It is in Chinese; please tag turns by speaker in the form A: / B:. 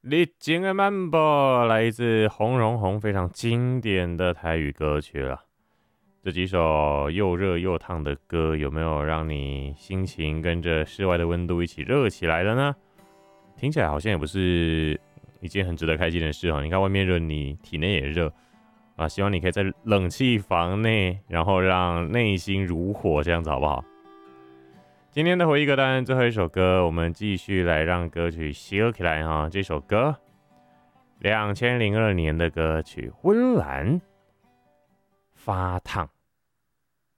A: 历经的漫步来自洪荣宏非常经典的台语歌曲了。这几首又热又烫的歌，有没有让你心情跟着室外的温度一起热起来了呢？听起来好像也不是一件很值得开心的事哦。你看外面热，你体内也热啊。希望你可以在冷气房内，然后让内心如火，这样子好不好？今天的回忆歌单最后一首歌，我们继续来让歌曲烧起来哈。这首歌2002年的歌曲《温岚发烫》。